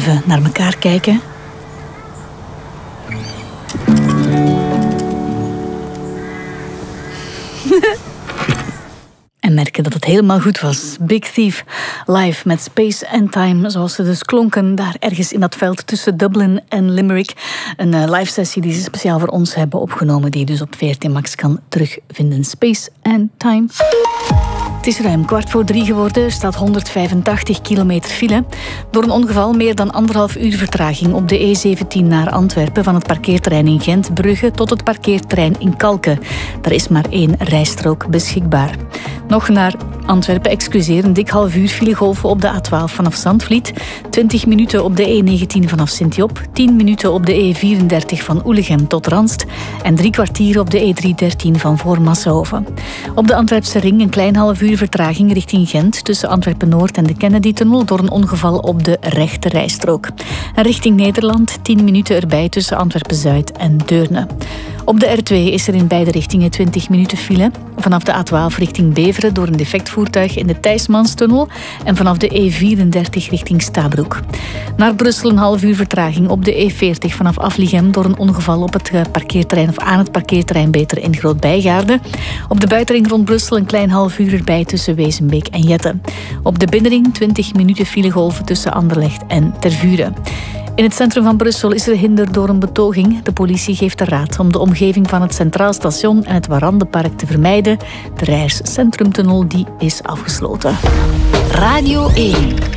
even naar elkaar kijken. En merken dat het helemaal goed was. Big Thief, live met Space and Time, zoals ze dus klonken daar ergens in dat veld tussen Dublin en Limerick. Een live sessie die ze speciaal voor ons hebben opgenomen, die je dus op VRT Max kan terugvinden. Space and Time. Het is ruim 2:15 geworden. Er staat 185 kilometer file. Door een ongeval meer dan 1,5 uur vertraging op de E17 naar Antwerpen, van het parkeerterrein in Gent, Brugge, tot het parkeerterrein in Kalken. Er is maar 1 rijstrook beschikbaar. Nog naar Antwerpen, excuseer, een dik half uur filegolven op de A12 vanaf Zandvliet, 20 minuten op de E19 vanaf Sint-Job, 10 minuten op de E34 van Oelegem tot Ranst en 3 kwartier op de E313 van voor Massenhoven. Op de Antwerpse ring een klein half uur vertraging richting Gent tussen Antwerpen-Noord en de Kennedy-tunnel door een ongeval op de rechte rijstrook. En richting Nederland 10 minuten erbij tussen Antwerpen-Zuid en Deurne. Op de R2 is er in beide richtingen 20 minuten file. Vanaf de A12 richting Beveren door een defect voertuig in de Thijsmanstunnel en vanaf de E34 richting Stabroek. Naar Brussel een half uur vertraging op de E40 vanaf Afligem door een ongeval op het parkeerterrein, of aan het parkeerterrein beter, in Groot-Bijgaarde. Op de buitenring rond Brussel een klein half uur erbij tussen Wezenbeek en Jette. Op de binnenring 20 minuten filegolven tussen Anderlecht en Tervuren. In het centrum van Brussel is er hinder door een betoging. De politie geeft de raad om de omgeving van het Centraal Station en het Warandenpark te vermijden. De Rijers Centrumtunnel die is afgesloten. Radio 1.